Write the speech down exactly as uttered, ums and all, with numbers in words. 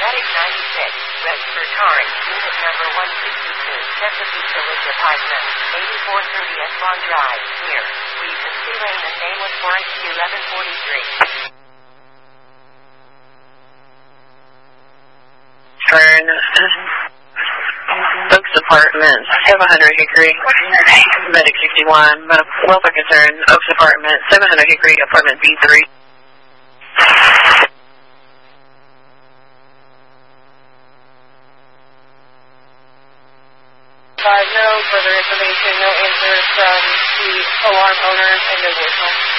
Attic ninety-six, Redford Torrance, unit number one sixty-two, Chesapeake Village Apartment, eighty-four thirty Esmond Drive, here. Regency Lane and Amos Forest, eleven forty-three. Turn Oaks Apartment, seven hundred Hickory, Medic sixty-one, welfare concern, Oaks Apartment, seven hundred Hickory, Apartment B three. Uh, no further information, no answer from the alarm owner, and no voicemail.